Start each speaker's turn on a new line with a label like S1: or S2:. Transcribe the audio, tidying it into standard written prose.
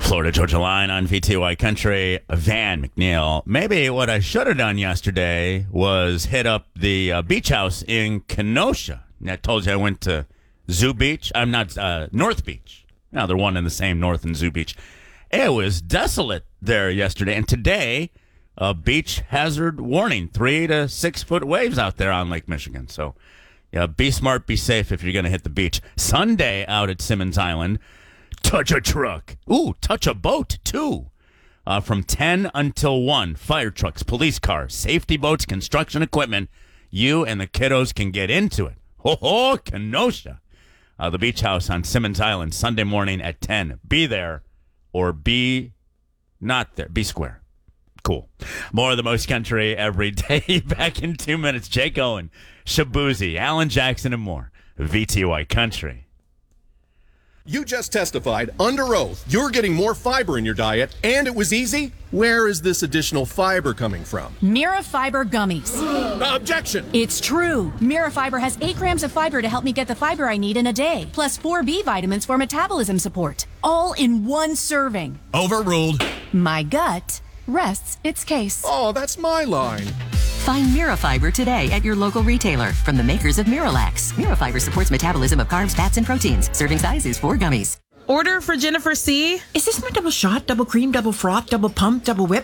S1: Florida Georgia Line on VTY Country. Van McNeil. Maybe what I should have done yesterday was hit up the beach house in Kenosha. I told you I went to Zoo Beach. I'm not North Beach. Now they're one and the same, North and Zoo Beach. It was desolate there yesterday, and today a beach hazard warning: 3 to 6 foot waves out there on Lake Michigan. So, yeah, be smart, be safe if you're going to hit the beach. Sunday out at Simmons Island. Touch a truck. Ooh, touch a boat, too. From 10 until 1, fire trucks, police cars, safety boats, construction equipment. You and the kiddos can get into it. Ho, Kenosha. The beach house on Simmons Island, Sunday morning at 10. Be there or be not there. Be square. Cool. More of the most country every day. Back in 2 minutes. Jake Owen, Shabuzi, Alan Jackson, and more. VTY Country.
S2: You just testified under oath you're getting more fiber in your diet, and it was easy. Where is this additional fiber coming from?
S3: Mira Fiber Gummies.
S2: Objection!
S3: It's true. Mira Fiber has 8 grams of fiber to help me get the fiber I need in a day, plus 4 B vitamins for metabolism support. All in one serving.
S2: Overruled.
S3: My gut rests its case.
S2: Oh, that's my line.
S4: Find Mirafiber today at your local retailer from the makers of Miralax. Mirafiber supports metabolism of carbs, fats, and proteins. Serving size is 4 gummies.
S5: Order for Jennifer C.
S6: Is this my double shot, double cream, double froth, double pump, double whip?